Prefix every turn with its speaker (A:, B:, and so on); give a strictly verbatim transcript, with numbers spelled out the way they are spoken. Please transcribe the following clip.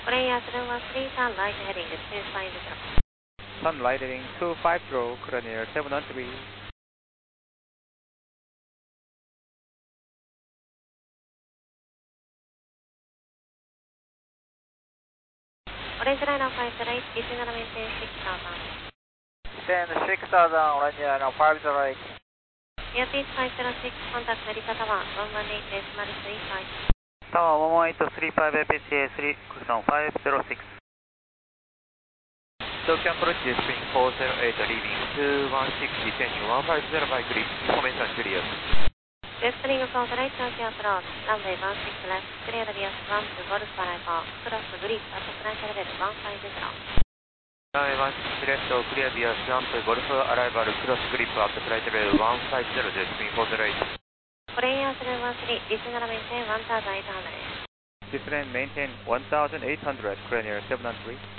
A: プレイヤースルーワンスリーターンライトヘディングツーファイブゼロ。
B: Sun light heading two five zero, clear near seven one three.
A: オレンジライナーファイブゼロエイト、リスナーメンテンシックサーザン。
C: Ten six thousand, orange line five zero eight.
A: エアピースファイブゼロシックス、コンタクトメリカタワーワンワンエイトデシマルスリーファイブ。
C: タワーワンワンエイトスリーファイブ エーピーシーエースリー、クションファイブゼロシックス。
D: Tokyo approach is Spring four zero eight, leaving two one six, descending one five zero by grip, information clear.
A: ジェットリングコートレイトキアプローチ、ランウェイワンシックスレフト、クリアドビアスワンツーゴルフアライバー、クロスグリップ、アットフライトレベルワンファイブゼロ。
D: Runway one six left, clear via ramp, Golf arrival, cross grip, up flight level one five zero, Spring four zero eight.
A: プレイヤースルーワンスリー、リスナーメンテンワンターザエイトハンドレー。
B: Descend maintain one thousand eight hundred, clear near seven one three.